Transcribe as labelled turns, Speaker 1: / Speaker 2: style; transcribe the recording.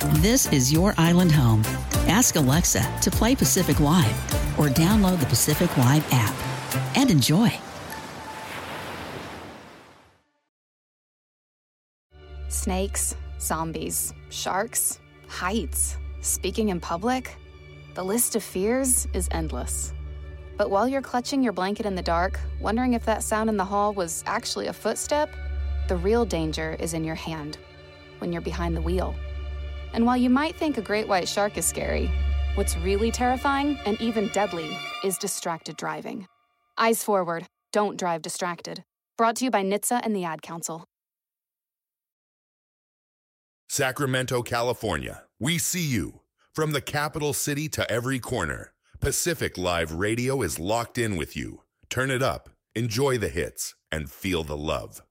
Speaker 1: This is your island home. Ask Alexa to play Pacific Live or download the Pacific Live app and enjoy.
Speaker 2: Snakes, zombies, sharks, heights, speaking in public. The list of fears is endless. But while you're clutching your blanket in the dark, wondering if that sound in the hall was actually a footstep, the real danger is in your hand, when you're behind the wheel. And while you might think a great white shark is scary, what's really terrifying and even deadly is distracted driving. Eyes forward, don't drive distracted. Brought to you by NHTSA and the Ad Council.
Speaker 3: Sacramento, California, we see you. From the capital city to every corner, Pacific Live Radio is locked in with you. Turn it up, enjoy the hits, and feel the love.